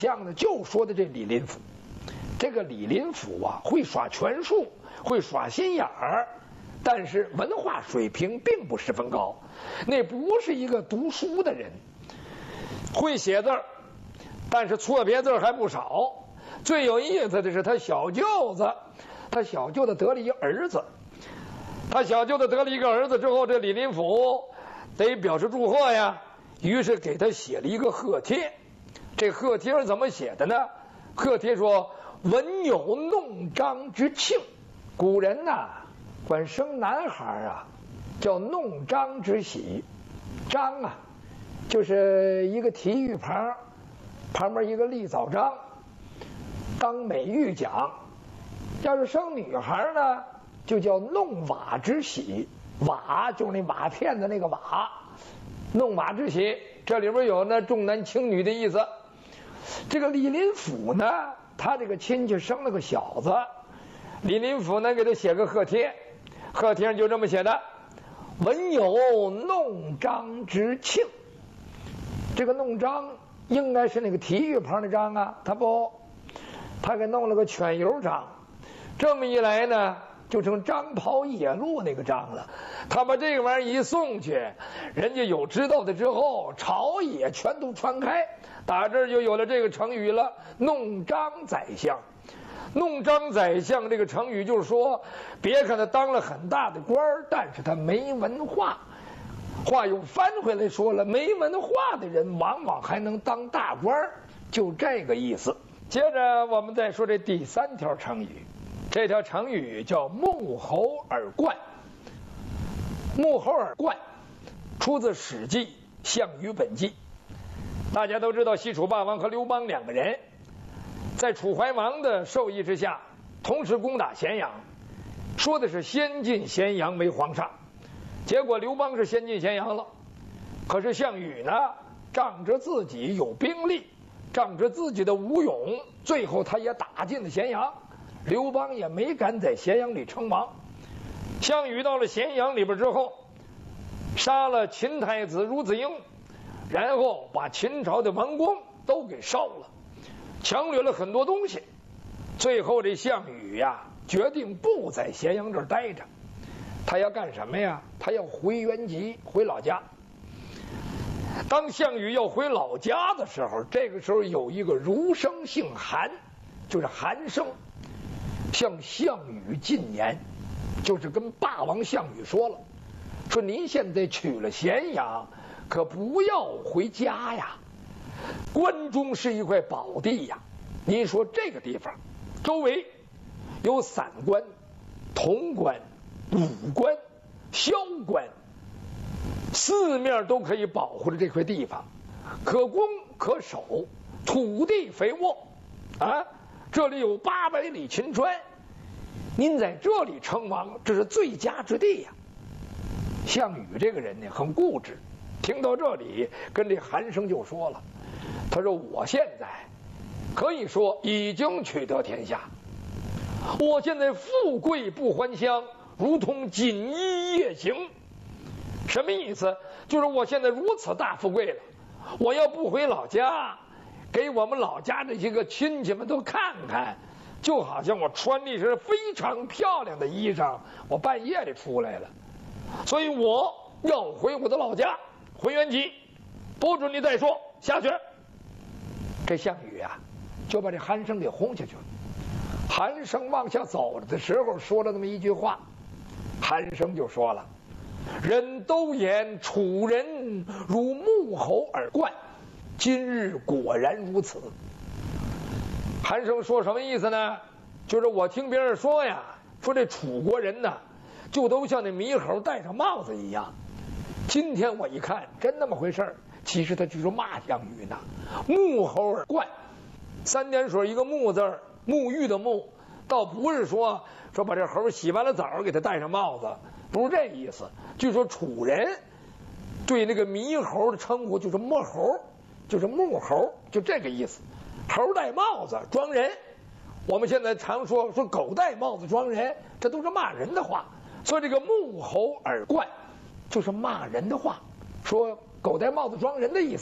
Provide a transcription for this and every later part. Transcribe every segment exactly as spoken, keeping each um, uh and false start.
像呢，就说的这李林甫，这个李林甫啊，会耍权术，会耍心眼儿，但是文化水平并不十分高，那不是一个读书的人，会写字儿，但是错别字还不少。最有意思的是他小舅子，他小舅子得了一个儿子，他小舅子得了一个儿子之后，这李林甫得表示祝贺呀，于是给他写了一个贺帖。这贺帖是怎么写的呢？贺帖说：“文有弄璋之庆。”古人呐、啊，管生男孩啊叫弄璋之喜。璋啊，就是一个体育旁，旁边一个立早章，当美玉奖。要是生女孩呢，就叫弄瓦之喜。瓦就是那瓦片的那个瓦，弄瓦之喜。这里边有呢重男轻女的意思。这个李林甫呢，他这个亲戚生了个小子，李林甫呢给他写个贺帖，贺帖上就这么写的：“文有弄璋之庆。”这个弄璋应该是那个体育旁的章啊，他不，他给弄了个犬油章。这么一来呢，就成张袍野鹿那个章了。他把这个玩意儿一送去，人家有知道的之后，朝野全都传开，打这儿就有了这个成语了，弄璋宰相。弄璋宰相这个成语就是说，别看他当了很大的官儿，但是他没文化。话又翻回来说了，没文化的人往往还能当大官儿，就这个意思。接着我们再说这第三条成语，这条成语叫目猴耳冠。目猴耳冠出自《史记·项羽本纪》。大家都知道，西楚霸王和刘邦两个人在楚怀王的授意之下，同时攻打咸阳，说的是先进咸阳为皇上。结果刘邦是先进咸阳了，可是项羽呢，仗着自己有兵力，仗着自己的武勇，最后他也打进了咸阳，刘邦也没敢在咸阳里称王。项羽到了咸阳里边之后，杀了秦太子孺子婴，然后把秦朝的王宫都给烧了，强掠了很多东西。最后这项羽呀，决定不在咸阳这儿待着，他要干什么呀？他要回原籍，回老家。当项羽要回老家的时候，这个时候有一个儒生姓韩，就是韩生，向项羽进言，就是跟霸王项羽说了，说您现在取了咸阳，可不要回家呀，关中是一块宝地呀。您说这个地方周围有散关、潼关、武关、萧关，四面都可以保护着这块地方，可攻可守，土地肥沃啊！这里有八百里秦川，您在这里称王，这是最佳之地呀。项羽这个人呢，很固执，听到这里，跟这韩生就说了，他说：“我现在可以说已经取得天下，我现在富贵不还乡，如同锦衣夜行。”什么意思？就是我现在如此大富贵了，我要不回老家，给我们老家这些个亲戚们都看看，就好像我穿的是非常漂亮的衣裳，我半夜里出来了，所以我要回我的老家，回原籍，不准你再说下去。这项羽啊，就把这韩生给轰下去了。韩生往下走的时候，说了那么一句话，韩生就说了：“人都言楚人如目猴耳冠，今日果然如此。”韩生说什么意思呢？就是我听别人说呀，说这楚国人呢，就都像那猕猴戴上帽子一样。今天我一看，真那么回事儿。其实他就是骂项羽呢，目猴耳冠，三点水一个木字儿，沐浴的沐，倒不是说说把这猴洗完了澡给他戴上帽子，不是这意思。据说楚人对那个猕猴的称呼就是墨猴，就是木猴，就这个意思。猴戴帽子装人，我们现在常说说狗戴帽子装人，这都是骂人的话。所以这个目猴耳冠就是骂人的话，说狗戴帽子装人的意思。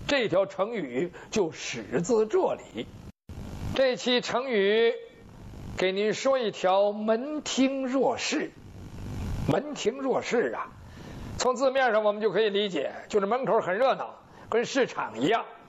这条成语就始自这里。这期成语给您说一条门庭若市。门庭若市啊，从字面上我们就可以理解，就是门口很热闹，跟市场一样。